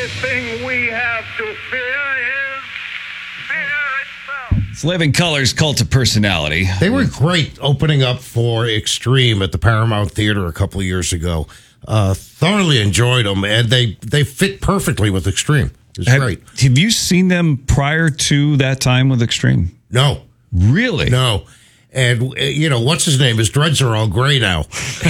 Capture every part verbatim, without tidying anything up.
thing we have to fear is fear itself. It's Living Colour's Cult of Personality. They were great opening up for Extreme at the Paramount Theater a couple of years ago. Uh, thoroughly enjoyed them, and they, they fit perfectly with Extreme. It's have, great. Have you seen them prior to that time with Extreme? No. Really? No. And, uh, you know, what's his name? His dreads are all gray now.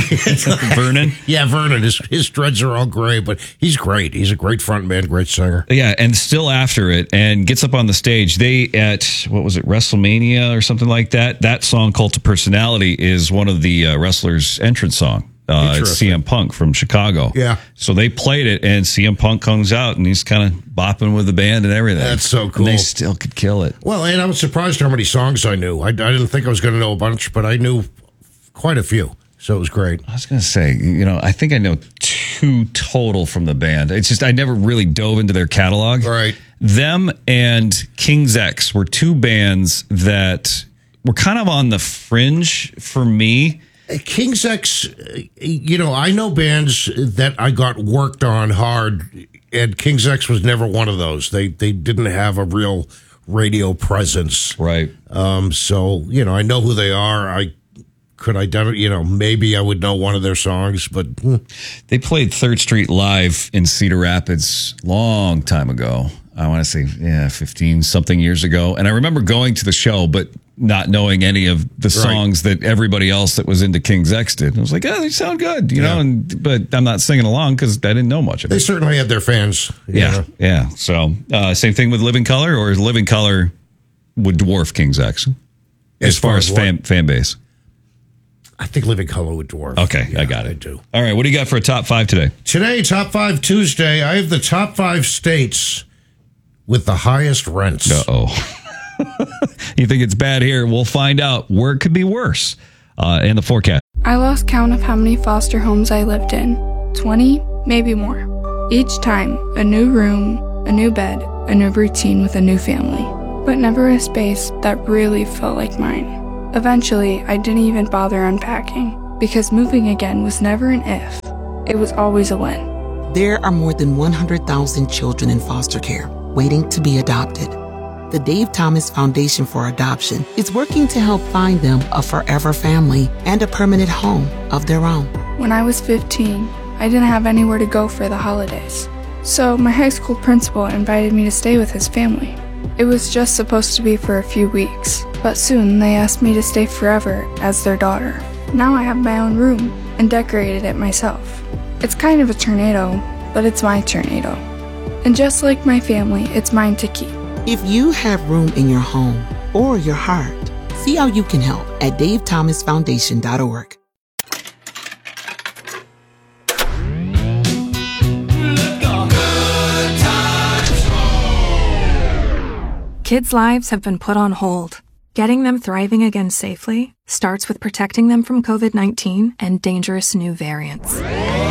Vernon? Yeah, Vernon. His, his dreads are all gray, but he's great. He's a great frontman, great singer. Yeah, and still after it, and gets up on the stage. They, at, what was it, WrestleMania or something like that? That song, Cult of Personality, is one of the uh, wrestlers' entrance song. Uh, it's C M Punk from Chicago. Yeah. So they played it, and C M Punk comes out, and he's kind of bopping with the band and everything. That's so cool. And they still could kill it. Well, and I was surprised how many songs I knew. I, I didn't think I was going to know a bunch, but I knew quite a few. So it was great. I was going to say, you know, I think I know two total from the band. It's just I never really dove into their catalog. Right. Them and King's X were two bands that were kind of on the fringe for me. King's X, you know, I know bands that I got worked on hard, and King's X was never one of those. They they didn't have a real radio presence. Right. Um, so, you know, I know who they are. I could identify, you know, maybe I would know one of their songs, but. Hmm. They played Third Street live in Cedar Rapids long time ago. I want to say, yeah, fifteen something years ago. And I remember going to the show, but not knowing any of the songs right. that everybody else that was into King's X did. I was like, oh, they sound good, you yeah. know, and but I'm not singing along because I didn't know much of it. They certainly had their fans. Yeah, know. yeah. So uh, same thing with Living Colour, or Living Colour would dwarf King's X as, as far, far as, as fan, fan base? I think Living Colour would dwarf. Okay, yeah, I got it. I do. All right, what do you got for a top five today? Today, Top Five Tuesday, I have the top five states with the highest rents. Uh-oh. You think it's bad here? We'll find out where it could be worse uh, in the forecast. I lost count of how many foster homes I lived in. twenty, maybe more. Each time, a new room, a new bed, a new routine with a new family. But never a space that really felt like mine. Eventually, I didn't even bother unpacking, because moving again was never an if. It was always a when. There are more than one hundred thousand children in foster care waiting to be adopted. The Dave Thomas Foundation for Adoption is working to help find them a forever family and a permanent home of their own. When I was fifteen, I didn't have anywhere to go for the holidays. So my high school principal invited me to stay with his family. It was just supposed to be for a few weeks, but soon they asked me to stay forever as their daughter. Now I have my own room and decorated it myself. It's kind of a tornado, but it's my tornado. And just like my family, it's mine to keep. If you have room in your home or your heart, see how you can help at dave thomas foundation dot org. Kids' lives have been put on hold. Getting them thriving again safely starts with protecting them from covid nineteen and dangerous new variants.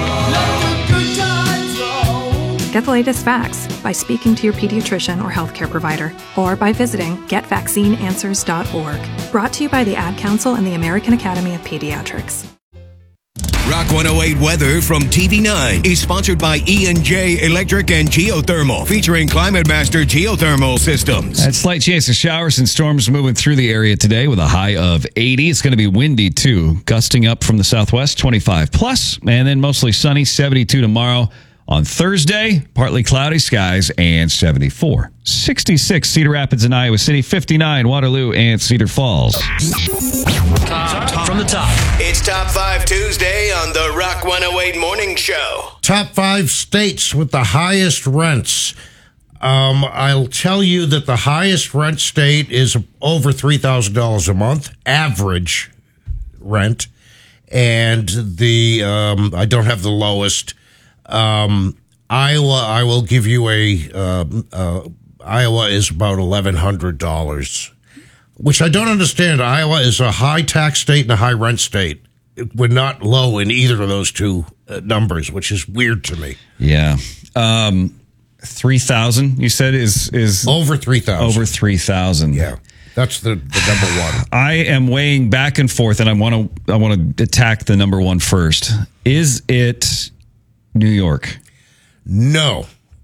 Get the latest facts by speaking to your pediatrician or healthcare provider, or by visiting get vaccine answers dot org. Brought to you by the Ad Council and the American Academy of Pediatrics. Rock one oh eight Weather from T V nine is sponsored by E and J Electric and Geothermal, featuring Climate Master Geothermal Systems. That slight chance of showers and storms moving through the area today with a high of eighty. It's going to be windy, too, gusting up from the southwest, twenty-five plus, and then mostly sunny, seventy-two tomorrow. On Thursday, partly cloudy skies and seventy-four. sixty-six, Cedar Rapids and Iowa City. fifty-nine, Waterloo and Cedar Falls. Top, top, from the top. It's Top five Tuesday on the Rock one oh eight Morning Show. Top five states with the highest rents. Um, I'll tell you that the highest rent state is over three thousand dollars a month, average rent. And the um, I don't have the lowest. Um, Iowa, I will give you a, uh, uh, Iowa is about eleven hundred dollars, which I don't understand. Iowa is a high tax state and a high rent state. We're not low in either of those two uh, numbers, which is weird to me. Yeah. Um, three thousand, you said, is, is over three thousand. Over three thousand. Yeah. That's the, the number one. I am weighing back and forth, and I want to, I want to attack the number one first. Is it New York? No.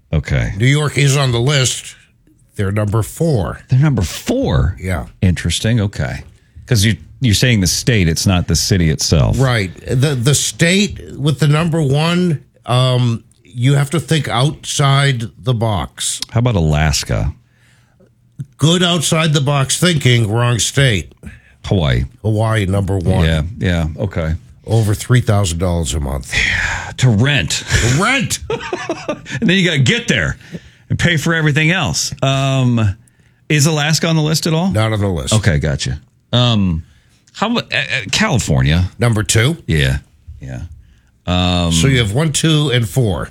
Okay. New York is on the list. They're number four. They're number four. Yeah. Interesting. Okay. Because you, you're saying the state, it's not the city itself. Right. The the state with the number one, um, you have to think outside the box. How about Alaska? Good outside the box thinking, wrong state. Hawaii. Hawaii, number one. Yeah. Yeah. Okay. Over three thousand dollars a month. To rent. Rent! And then you got to get there and pay for everything else. Um, is Alaska on the list at all? Not on the list. Okay, gotcha. Um, how about uh, uh, California? Number two. Yeah, yeah. Um, So you have one, two, and four.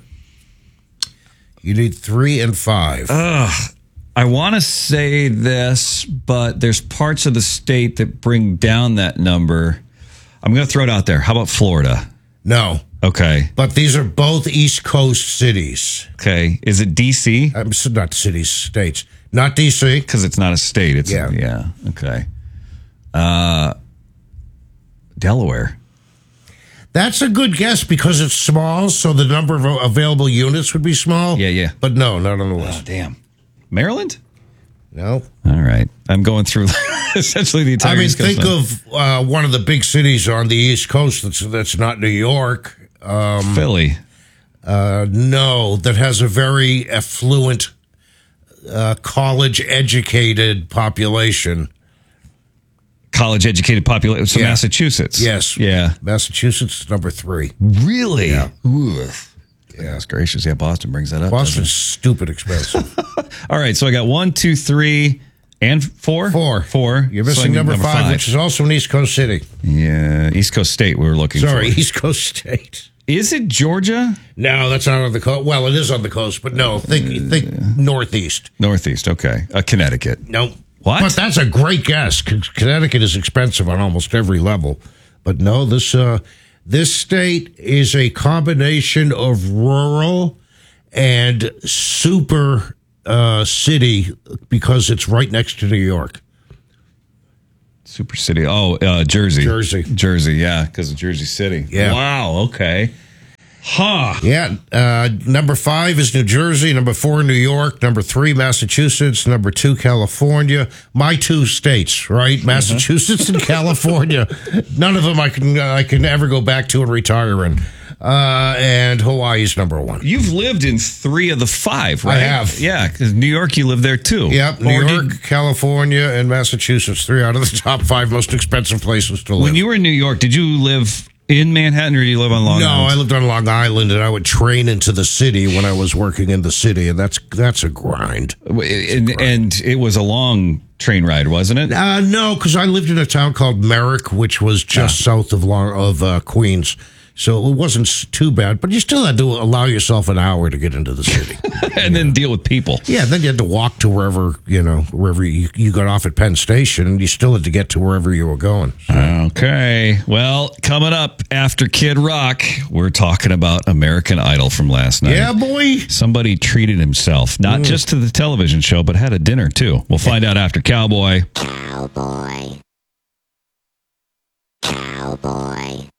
You need three and five. Ugh. I want to say this, but there's parts of the state that bring down that number. I'm going to throw it out there. How about Florida? No. Okay. But these are both East Coast cities. Okay. Is it D C? I'm so not cities, states. Not D C. Because it's not a state. It's Yeah. yeah. Okay. Uh, Delaware. That's a good guess because it's small, so the number of available units would be small. Yeah, yeah. But no, not on the list. Oh, damn. Maryland? No. All right. I'm going through essentially the entire I mean, East Coast think now. of uh, one of the big cities on the East Coast that's, that's not New York. Um, Philly. Uh, no, that has a very affluent, uh, college-educated population. College-educated population. So Yeah. Massachusetts. Yes. Yeah. Massachusetts is number three. Really? Yeah. Ooh. Goodness gracious. Yeah, Boston brings that up. Boston's stupid expensive. All right, so I got one, two, three, and four. Four. Four. You're So I missing need number, five, which is also an East Coast city. Yeah, East Coast State we were looking Sorry, for. East Coast state. Is it Georgia? No, that's not on the coast. Well, it is on the coast, but no, think think northeast. Northeast, okay. Uh, Connecticut. No. What? But that's a great guess. 'Cause Connecticut is expensive on almost every level. But no, this uh, this state is a combination of rural and super uh, city because it's right next to New York. Super City. Oh, uh, Jersey. Jersey. Jersey, yeah, because of Jersey City. Yeah. Wow, okay. Huh. Yeah. Uh, number five is New Jersey. Number four, New York. Number three, Massachusetts. Number two, California. My two states, right? Massachusetts and California. None of them I can I can ever go back to and retire in. Uh, and Hawaii's number one. You've lived in three of the five, right? I have. Yeah, because New York, you lived there too. Yep, New Or did- York, California, and Massachusetts. Three out of the top five most expensive places to live. when you were in New York, did you live in Manhattan or did you live on Long no, Island? I lived on Long Island, and I would train into the city when I was working in the city, and that's that's a grind. And, and it was a long train ride, wasn't it? Uh, no, because I lived in a town called Merrick, which was just south of Long, of uh, Queens. So it wasn't s- too bad, but you still had to allow yourself an hour to get into the city. And then deal with people. Yeah, then you had to walk to wherever, you know, wherever you, you got off at Penn Station, and you still had to get to wherever you were going. Okay. Well, coming up after Kid Rock, we're talking about American Idol from last night. Yeah, boy. Somebody treated himself, not just to the television show, but had a dinner too. We'll find out after Cowboy. Cowboy. Cowboy.